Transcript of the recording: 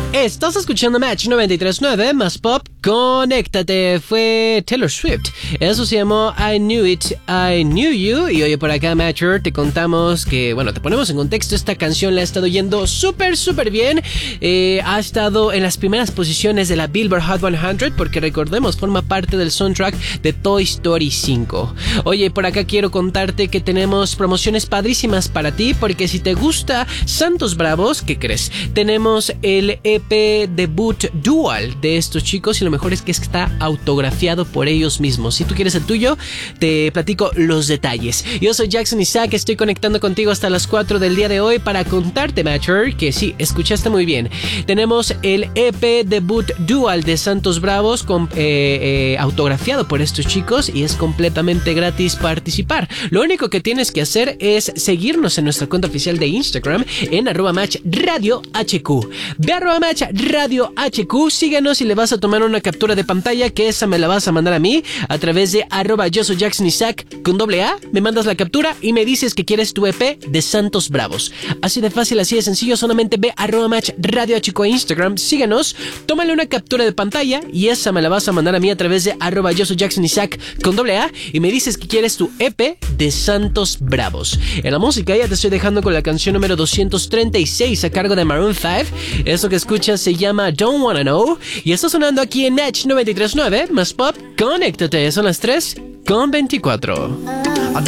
Estás escuchando Match 93.9 más Pop. Conéctate. Fue Taylor Swift. Eso se llamó I Knew It, I Knew You. Y oye, por acá, Matcher, te contamos que, bueno, te ponemos en contexto. Esta canción la ha estado yendo súper bien. Ha estado en las primeras posiciones de la Billboard Hot 100 porque, recordemos, forma parte del soundtrack de Toy Story 5. Oye, por acá quiero contarte que tenemos promociones padrísimas para ti, porque si te gusta Santos Bravos, ¿qué crees? Tenemos el EP debut dual de estos chicos y lo mejor es que está autografiado por ellos mismos. Si tú quieres el tuyo, te platico los detalles. Yo soy Jackson Isaac, estoy conectando contigo hasta las 4 del día de hoy para contarte, Matcher, que sí, escuchaste muy bien. Tenemos el EP debut dual de Santos Bravos autografiado por estos chicos y es completamente gratis participar. Lo único que tienes que hacer es seguirnos en nuestra cuenta oficial de Instagram en @matchradiohq. Ve a @matchradiohq, síguenos y le vas a tomar una captura de pantalla, que esa me la vas a mandar a mí a través de @yo soy Jackson Isaac con @A. Me mandas la captura y me dices que quieres tu EP de Santos Bravos. Así de fácil, así de sencillo. Solamente ve a @matchradiohq a Instagram, síguenos, tómale una captura de pantalla y esa me la vas a mandar a mí a través de @yo soy Jackson Isaac con @A y me dices que quieres tu EP de Santos Bravos. En la música ya te estoy dejando con la canción número 236 a cargo de Maroon 5. Eso que escuchas se llama Don't Wanna Know y está sonando aquí en Match 93.9 más Pop. Conéctate, son las 3:24.